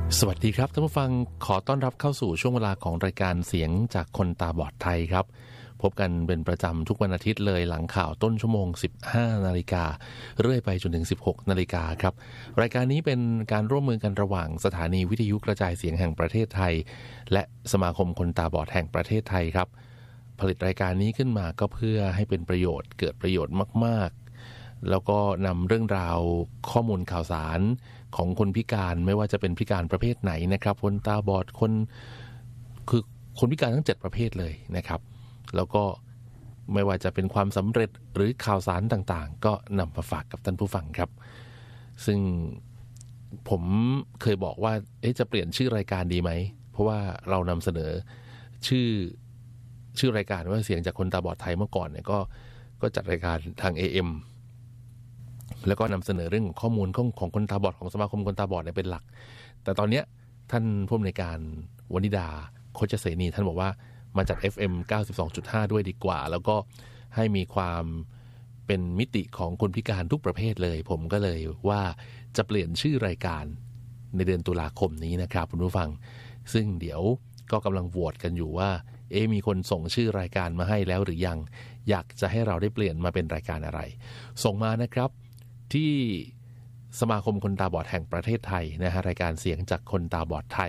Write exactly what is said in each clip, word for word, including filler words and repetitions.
สวัสดีครับท่านผู้ฟังขอต้อนรับเข้าสู่ช่วงเวลาของรายการเสียงจากคนตาบอดไทยครับพบกันเป็นประจำทุกวันอาทิตย์เลยหลังข่าวต้นชั่วโมง สิบห้านาฬิกาเรื่อยไปจนถึง สิบหกนาฬิกาครับรายการนี้เป็นการร่วมมือกันระหว่างสถานีวิทยุกระจายเสียงแห่งประเทศไทยและสมาคมคนตาบอดแห่งประเทศไทยครับผลิตรายการนี้ขึ้นมาก็เพื่อให้เป็นประโยชน์เกิดประโยชน์มากๆแล้วก็นำเรื่องราวข้อมูลข่าวสารของคนพิการไม่ว่าจะเป็นพิการประเภทไหนนะครับคนตาบอดคนคือคนพิการทั้งเจ็ดประเภทเลยนะครับแล้วก็ไม่ว่าจะเป็นความสำเร็จหรือข่าวสารต่างๆก็นำมาฝากกับท่านผู้ฟังครับซึ่งผมเคยบอกว่าเอ๊ะจะเปลี่ยนชื่อรายการดีไหมเพราะว่าเรานำเสนอชื่อชื่อรายการว่าเสียงจากคนตาบอดไทยเมื่อก่อนเนี่ยก็ก็จัดรายการทาง เอ เอ็ม แล้วก็นำเสนอเรื่องของข้อมูลของของคนตาบอดของสมาคมคนตาบอดเนี่ยเป็นหลักแต่ตอนนี้ท่านผู้อำนวยการวนิดาโคชเสนีท่านบอกว่ามาจัด เอฟ เอ็ม เก้าสิบสองจุดห้า ด้วยดีกว่าแล้วก็ให้มีความเป็นมิติของคนพิการทุกประเภทเลยผมก็เลยว่าจะเปลี่ยนชื่อรายการในเดือนตุลาคมนี้นะครับคุณผู้ฟังซึ่งเดี๋ยวก็กำลังโหวตกันอยู่ว่าเอ๊ะมีคนส่งชื่อรายการมาให้แล้วหรือยังอยากจะให้เราได้เปลี่ยนมาเป็นรายการอะไรส่งมานะครับที่สมาคมคนตาบอดแห่งประเทศไทยนะฮะรายการเสียงจากคนตาบอดไทย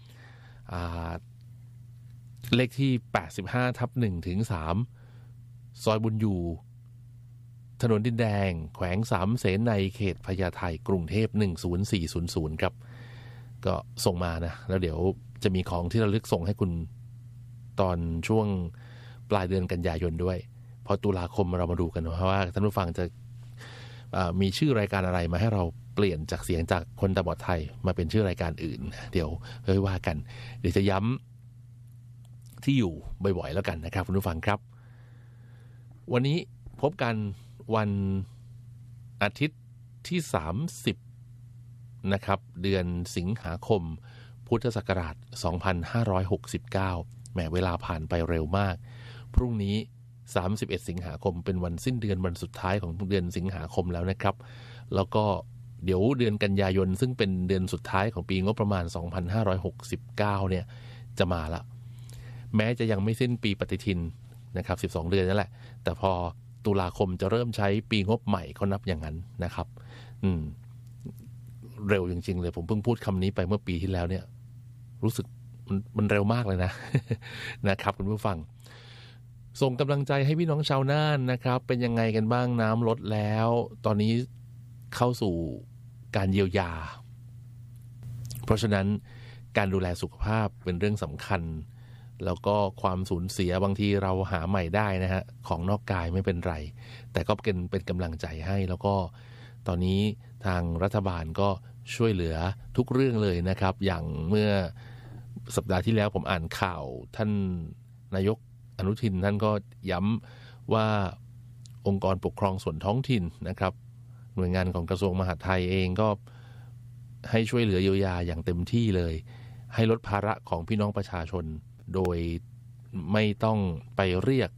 เลขที่ แปดสิบห้าทับหนึ่งถึงสาม ซอยบุญอยู่ถนนดินแดงแขวงสามเสนในเขตพญาไทกรุงเทพหนึ่งศูนย์สี่ศูนย์ศูนย์ครับก็ส่งมานะแล้วเดี๋ยวจะมีของที่ระลึกส่งให้คุณตอนช่วงปลายเดือนกันยายนด้วยพอตุลาคมเรามาดูกันว่าท่านผู้ฟังจะมีชื่อรายการอะไรมาให้เราเปลี่ยนจากเสียงจากคนตาบอดไทยมาเป็นชื่อรายการอื่นเดี๋ยวค่อยว่ากันเดี๋ยวจะย้ำที่อยู่บ่อยๆแล้วกันนะครับคุณผู้ฟังครับวันนี้พบกันวันอาทิตย์ที่สามสิบนะครับเดือนสิงหาคมพุทธศักราชสองพันห้าร้อยหกสิบเก้าแหมเวลาผ่านไปเร็วมากพรุ่งนี้สามสิบเอ็ดสิงหาคมเป็นวันสิ้นเดือนวันสุดท้ายของเดือนสิงหาคมแล้วนะครับแล้วก็เดี๋ยวเดือนกันยายนซึ่งเป็นเดือนสุดท้ายของปีงบประมาณสองพันห้าร้อยหกสิบเก้าเนี่ยจะมาละแม้จะยังไม่สิ้นปีปฏิทินนะครับสิบสองเดือนนั่นแหละแต่พอตุลาคมจะเริ่มใช้ปีงบใหม่เขานับอย่างนั้นนะครับอืมเร็วจริงๆเลยผมเพิ่งพูดคำนี้ไปเมื่อปีที่แล้วเนี่ยรู้สึกมันมันเร็วมากเลยนะ นะครับคุณผู้ฟังส่งกำลังใจให้พี่น้องชาวน่านนะครับเป็นยังไงกันบ้างน้ำลดแล้วตอนนี้เข้าสู่การเยียวยาเพราะฉะนั้นการดูแลสุขภาพเป็นเรื่องสำคัญแล้วก็ความสูญเสียบางทีเราหาใหม่ได้นะฮะของนอกกายไม่เป็นไรแต่ก็เป็นเป็นกำลังใจให้แล้วก็ตอนนี้ทางรัฐบาลก็ช่วยเหลือทุกเรื่องเลยนะครับอย่างเมื่อสัปดาห์ที่แล้วผมอ่านข่าวท่านนายกอนุทินท่านก็ย้ำว่าองค์กรปกครองส่วนท้องถิ่นนะครับหน่วยงานของกระทรวงมหาดไทยเองก็ให้ช่วยเหลือเยียวยาอย่างเต็มที่เลยให้ลดภาระของพี่น้องประชาชนโดยไม่ต้องไปเรียก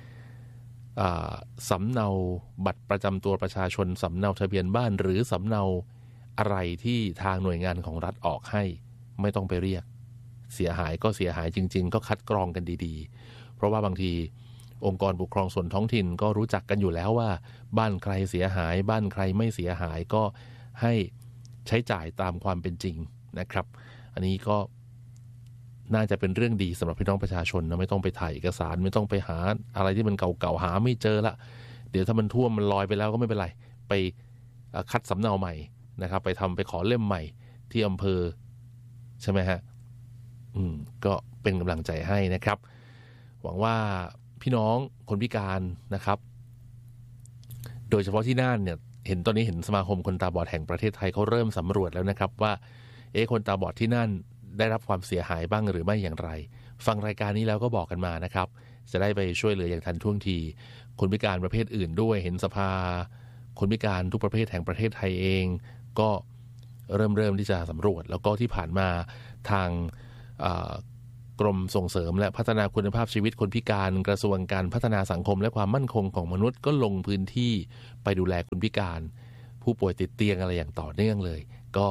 สำเนาบัตรประจำตัวประชาชนสำเนาทะเบียนบ้านหรือสำเนาอะไรที่ทางหน่วยงานของรัฐออกให้ไม่ต้องไปเรียกเสียหายก็เสียหายจริงๆก็คัดกรองกันดีๆเพราะว่าบางทีองค์กรปกครองส่วนท้องถิ่นก็รู้จักกันอยู่แล้วว่าบ้านใครเสียหายบ้านใครไม่เสียหายก็ให้ใช้จ่ายตามความเป็นจริงนะครับอันนี้ก็น่าจะเป็นเรื่องดีสำหรับพี่น้องประชาชนนะไม่ต้องไปถ่ายเอกสารไม่ต้องไปหาอะไรที่มันเก่าๆหาไม่เจอละเดี๋ยวถ้ามันท่วมมันลอยไปแล้วก็ไม่เป็นไรไปคัดสำเนาใหม่นะครับไปทำไปขอเล่มใหม่ที่อำเภอใช่ไหมฮะอืมก็เป็นกำลังใจให้นะครับหวังว่าพี่น้องคนพิการนะครับโดยเฉพาะที่น่านเนี่ยเห็นตอนนี้เห็นสมาคมคนตาบอดแห่งประเทศไทยเขาเริ่มสำรวจแล้วนะครับว่าเอ๊ะคนตาบอดที่น่านได้รับความเสียหายบ้างหรือไม่อย่างไรฟังรายการนี้แล้วก็บอกกันมานะครับจะได้ไปช่วยเหลืออย่างทันท่วงทีคนพิการประเภทอื่นด้วยเห็นสภาคนพิการทุกประเภทแห่งประเทศไทยเองก็เริ่มเริ่มที่จะสำรวจแล้วก็ที่ผ่านมาทางกรมส่งเสริมและพัฒนาคุณภาพชีวิตคนพิการกระทรวงการพัฒนาสังคมและความมั่นคงของมนุษย์ก็ลงพื้นที่ไปดูแลคนพิการผู้ป่วยติดเตียงอะไรอย่างต่อเนื่องเลยก็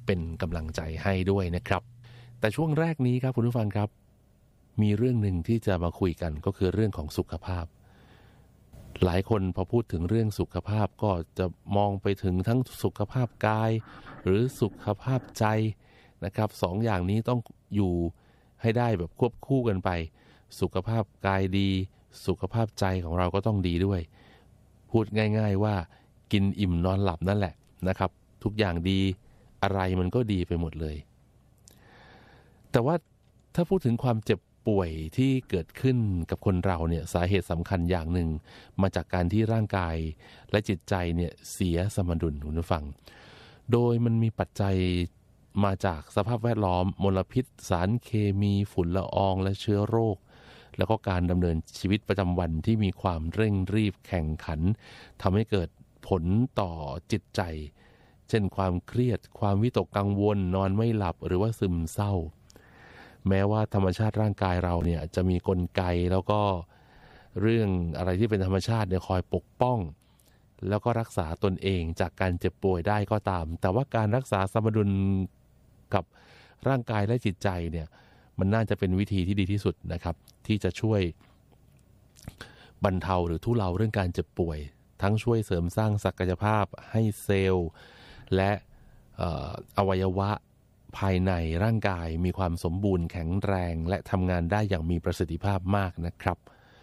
เป็นกำลังใจให้ด้วยนะครับแต่ช่วงแรกนี้ครับคุณผู้ฟังครับมีเรื่องหนึ่งที่จะมาคุยกันก็คือเรื่องของสุขภาพหลายคนพอพูดถึงเรื่องสุขภาพก็จะมองไปถึงทั้งสุขภาพกายหรือสุขภาพใจนะครับสองอย่างนี้ต้องอยู่ให้ได้แบบควบคู่กันไปสุขภาพกายดีสุขภาพใจของเราก็ต้องดีด้วยพูดง่ายๆว่ากินอิ่มนอนหลับนั่นแหละนะครับทุกอย่างดีอะไรมันก็ดีไปหมดเลยแต่ว่าถ้าพูดถึงความเจ็บป่วยที่เกิดขึ้นกับคนเราเนี่ยสาเหตุสำคัญอย่างหนึ่งมาจากการที่ร่างกายและจิตใจเนี่ยเสียสมดุลคุณผู้ฟังโดยมันมีปัจจัยมาจากสภาพแวดล้อมมลพิษสารเคมีฝุ่นละอองและเชื้อโรคแล้วก็การดำเนินชีวิตประจำวันที่มีความเร่งรีบแข่งขันทำให้เกิดผลต่อจิตใจเช่นความเครียดความวิตกกังวลนอนไม่หลับหรือว่าซึมเศร้าแม้ว่าธรรมชาติร่างกายเราเนี่ยจะมีกลไกแล้วก็เรื่องอะไรที่เป็นธรรมชาติเนี่ยคอยปกป้องแล้วก็รักษาตนเองจากการเจ็บป่วยได้ก็ตามแต่ว่าการรักษาสมดุลกับร่างกายและจิตใจเนี่ยมันน่าจะเป็นวิธีที่ดีที่สุดนะครับที่จะช่วยบรรเทาหรือทุเลาเรื่องการเจ็บป่วยทั้งช่วยเสริมสร้างศักยภาพให้เซลล์และอวัยวะภายในร่างกายมีความสมบูรณ์แข็งแรงและทำงานได้อย่างมีประสิทธิภาพมากนะครับ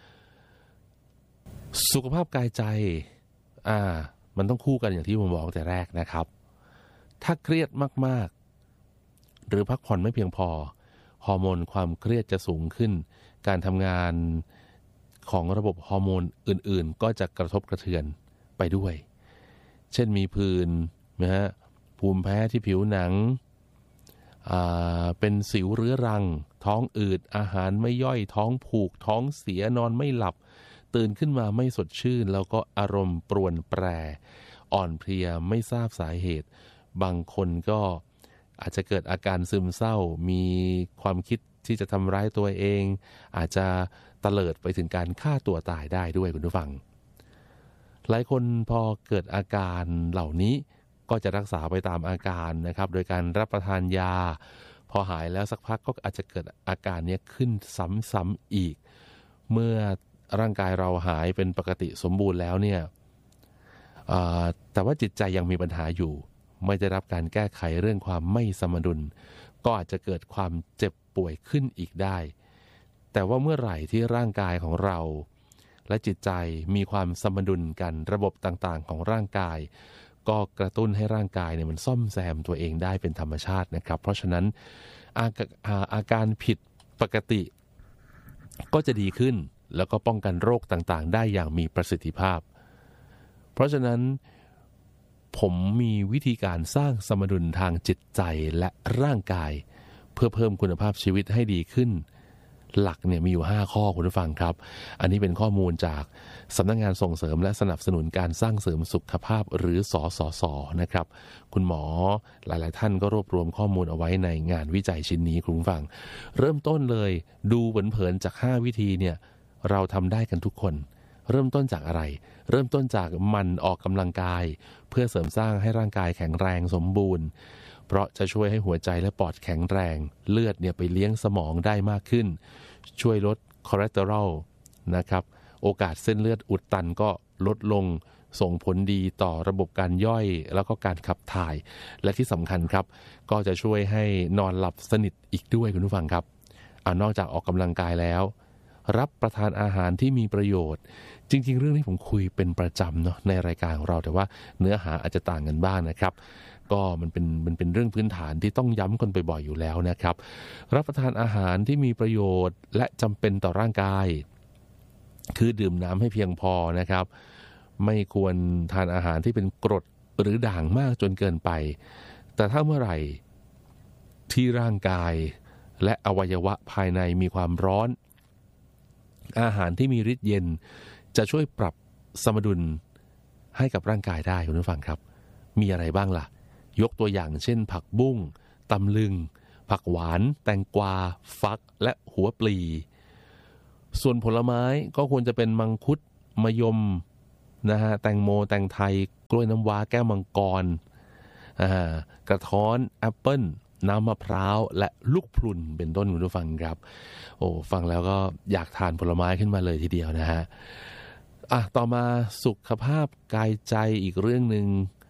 สุขภาพกายใจอ่ามันต้องคู่กันอย่างที่ผมบอกแต่แรกนะครับถ้าเครียดมากๆหรือพักผ่อนไม่เพียงพอฮอร์โมนความเครียดจะสูงขึ้นการทำงานของระบบฮอร์โมนอื่นๆก็จะกระทบกระเทือนไปด้วยเช่นมีผื่นนะฮะภูมิแพ้ที่ผิวหนังเป็นสิวเรื้อรังท้องอืดอาหารไม่ย่อยท้องผูกท้องเสียนอนไม่หลับตื่นขึ้นมาไม่สดชื่นแล้วก็อารมณ์ปรวนแปรอ่อนเพลียไม่ทราบสาเหตุบางคนก็อาจจะเกิดอาการซึมเศร้ามีความคิดที่จะทำร้ายตัวเองอาจจะเตลิดไปถึงการฆ่าตัวตายได้ด้วยคุณผู้ฟังหลายคนพอเกิดอาการเหล่านี้ก็จะรักษาไปตามอาการนะครับโดยการรับประทานยาพอหายแล้วสักพักก็อาจจะเกิดอาการนี้ขึ้นซ้ำๆอีกเมื่อร่างกายเราหายเป็นปกติสมบูรณ์แล้วเนี่ยแต่ว่าจิตใจยังมีปัญหาอยู่ไม่ได้รับการแก้ไขเรื่องความไม่สมดุลก็อาจจะเกิดความเจ็บป่วยขึ้นอีกได้แต่ว่าเมื่อไหร่ที่ร่างกายของเราและจิตใจมีความสมดุลกันระบบต่างๆของร่างกายก็กระตุ้นให้ร่างกายเนี่ยมันซ่อมแซมตัวเองได้เป็นธรรมชาตินะครับเพราะฉะนั้นอาการอาการผิดปกติก็จะดีขึ้นแล้วก็ป้องกันโรคต่างๆได้อย่างมีประสิทธิภาพเพราะฉะนั้นผมมีวิธีการสร้างสมดุลทางจิตใจและร่างกายเพื่อเพิ่มคุณภาพชีวิตให้ดีขึ้นหลักเนี่ยมีอยู่ห้าข้อคุณผู้ฟังครับอันนี้เป็นข้อมูลจากสำนักงานส่งเสริมและสนับสนุนการสร้างเสริมสุขภาพหรือสสส.นะครับคุณหมอหลายๆท่านก็รวบรวมข้อมูลเอาไว้ในงานวิจัยชิ้นนี้คุณผู้ฟังเริ่มต้นเลยดูเผินๆจากห้าวิธีเนี่ยเราทำได้กันทุกคนเริ่มต้นจากอะไรเริ่มต้นจากมันออกกำลังกายเพื่อเสริมสร้างให้ร่างกายแข็งแรงสมบูรณ์เพราะจะช่วยให้หัวใจและปอดแข็งแรงเลือดเนี่ยไปเลี้ยงสมองได้มากขึ้นช่วยลดคอเลสเตอรอลนะครับโอกาสเส้นเลือดอุดตันก็ลดลงส่งผลดีต่อระบบการย่อยแล้วก็การขับถ่ายและที่สำคัญครับก็จะช่วยให้นอนหลับสนิทอีกด้วยคุณผู้ฟังครับเอานอกจากออกกำลังกายแล้วรับประทานอาหารที่มีประโยชน์จริงๆเรื่องนี้ผมคุยเป็นประจำเนาะในรายการของเราแต่ว่าเนื้อหาอาจจะต่างกันบ้าง นะครับก็มันเป็นมันเป็นเรื่องพื้นฐานที่ต้องย้ำกันบ่อยๆอยู่แล้วนะครับรับประทานอาหารที่มีประโยชน์และจำเป็นต่อร่างกายคือดื่มน้ำให้เพียงพอนะครับไม่ควรทานอาหารที่เป็นกรดหรือด่างมากจนเกินไปแต่ถ้าเมื่อไหร่ที่ร่างกายและอวัยวะภายในมีความร้อนอาหารที่มีฤทธิ์เย็นจะช่วยปรับสมดุลให้กับร่างกายได้คุณผู้ฟังครับมีอะไรบ้างล่ะยกตัวอย่างเช่นผักบุ้งตำลึงผักหวานแตงกวาฟักและหัวปลีส่วนผลไม้ก็ควรจะเป็นมังคุดมะยมนะฮะแตงโมแตงไทยกล้วยน้ำว้าแก้วมังกรกระท้อนแอปเปิ้ลน้ำมะพร้าวและลูกพลุนเป็นต้นคุณผู้ฟังครับโอ้ฟังแล้วก็อยากทานผลไม้ขึ้นมาเลยทีเดียวนะฮะอ่ะต่อมาสุขภาพกายใจอีกเรื่องนึง